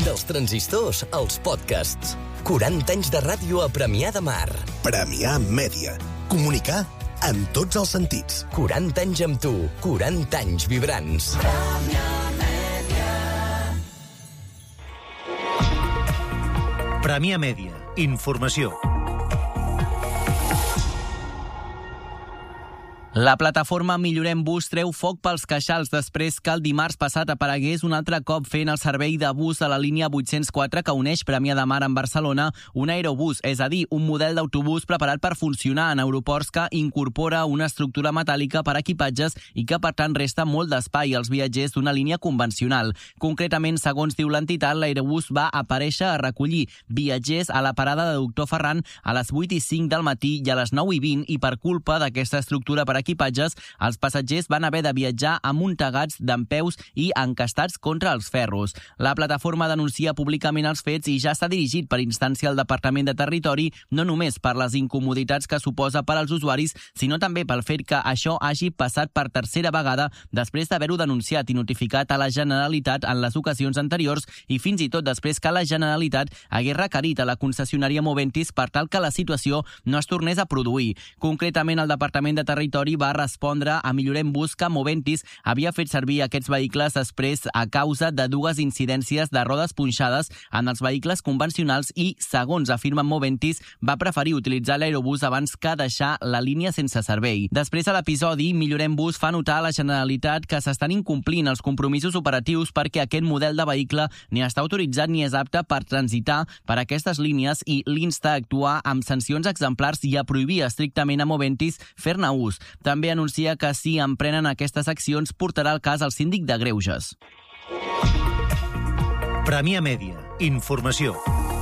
Dels transistors als podcasts. 40 anys de ràdio a Premià de Mar. Premià Mèdia. Comunicar en tots els sentits. 40 anys amb tu. 40 anys vibrants. Premià Mèdia. Informació. La plataforma Millorem Bus treu foc pels queixals després que el dimarts passat aparegués un altre cop fent el servei de bus a la línia 804 que uneix Premià de Mar amb Barcelona, un aerobús, és a dir, un model d'autobús preparat per funcionar en aeroports que incorpora una estructura metàl·lica per equipatges i que, per tant, resta molt d'espai als viatgers d'una línia convencional. Concretament, segons diu l'entitat, l'aerobús va aparèixer a recollir viatgers a la parada de Doctor Ferran a les 8:05 del matí i a les 9:20 i per culpa d'aquesta estructura per equipatges, els passatgers van haver de viatjar amuntegats dempeus i encastats contra els ferros. La plataforma denuncia públicament els fets i ja s'ha dirigit per instància al Departament de Territori, no només per les incomoditats que suposa per als usuaris, sinó també pel fet que això hagi passat per tercera vegada després d'haver-ho denunciat i notificat a la Generalitat en les ocasions anteriors i fins i tot després que la Generalitat hagués requerit a la concessionària Moventis per tal que la situació no es tornés a produir. Concretament, el Departament de Territori va respondre a Millorem Bus que Moventis havia fet servir aquests vehicles després a causa de dues incidències de rodes punxades en els vehicles convencionals i, segons afirma Moventis, va preferir utilitzar l'aerobús abans que deixar la línia sense servei. Després de l'episodi, Millorem Bus fa notar a la Generalitat que s'estan incomplint els compromisos operatius perquè aquest model de vehicle ni està autoritzat ni és apte per transitar per aquestes línies i l'insta a actuar amb sancions exemplars i a prohibir estrictament a Moventis fer-ne ús. També anuncia que si emprenen aquestes accions portarà el cas al síndic de Greuges. Premià Mèdia. Informació.